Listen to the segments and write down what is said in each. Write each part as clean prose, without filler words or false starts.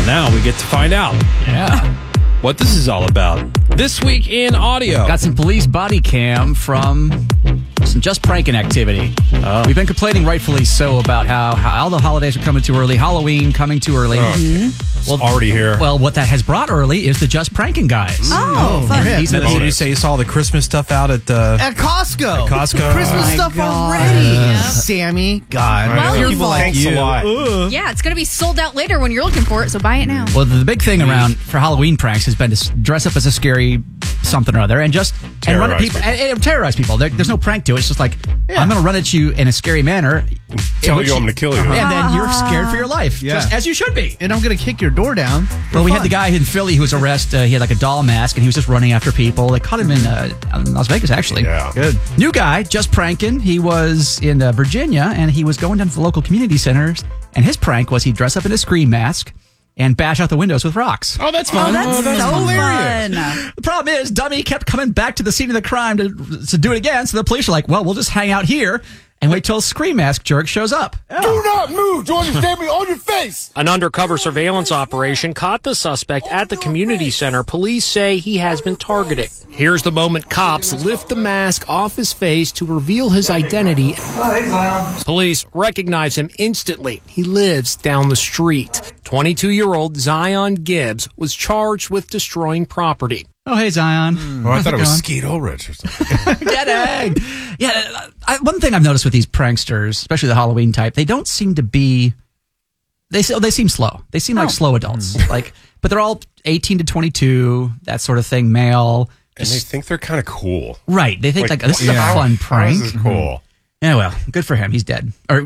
now we get to find out what this is all about. This week in audio. Got some police body cam from some just pranking activity. We've been complaining, rightfully so, about how all the holidays are coming too early. Halloween coming too early. Well, already here. Well, what that has brought early is the just pranking guys. Oh, fun. Did you say you saw the Christmas stuff out at Costco. Costco? Christmas stuff already. Sammy, God. Well, People your like Thanks you. a lot. Yeah, it's going to be sold out later when you're looking for it, so buy it now. Well, the big thing around for Halloween pranks has been to dress up as a scary something or other and just run at people and terrorize people. There's no prank to it. It's just like, I'm going to run at you in a scary manner. Tell you I'm going to kill you. And then you're scared for your life, Yeah. just as you should be. And I'm going to kick your door down. Well, we had the guy in Philly who was arrested. He had like a doll mask, and he was just running after people. They caught him in Las Vegas, actually. Yeah. Good. New guy, just pranking. He was in Virginia, and he was going down to the local community centers, and his prank was he'd dress up in a scream mask and bash out the windows with rocks. Oh, that's fun. That's so hilarious. fun. The problem is, Dummy kept coming back to the scene of the crime to do it again, so the police are like, well, we'll just hang out here and wait till a scream mask jerk shows up. Do not move. Do you understand me? On your face. An undercover surveillance operation caught the suspect at the community center. Police say he has been targeted. Here's the moment cops lift the mask off his face to reveal his identity. Police recognize him instantly. He lives down the street. 22-year-old Zion Gibbs was charged with destroying property. Oh, hey, Zion. Oh, I thought it was going? Skeet Ulrich or something. Kidding. Yeah, one thing I've noticed with these pranksters, especially the Halloween type, they don't seem to be. They seem slow. They seem like slow adults. But they're all 18 to 22, that sort of thing, male. And they think they're kind of cool. Right. They think like this is a fun prank. This is cool. Yeah, well, good for him. He's dead. Or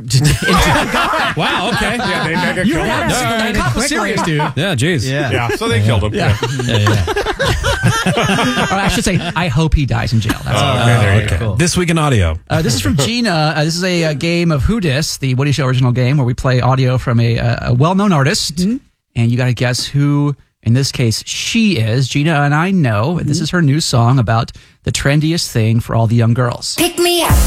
Wow, okay. Yeah, they mega killed him. that cop was serious, dude. Yeah, geez. Yeah, so they killed him. Yeah. Or I should say, I hope he dies in jail. That's There you go. cool. This week in audio. This is from Gina. This is a game of Who Dis, the Woody Show original game, where we play audio from a well-known artist, and you got to guess who, in this case, she is. Gina and I know, and this is her new song about the trendiest thing for all the young girls. Pick me up.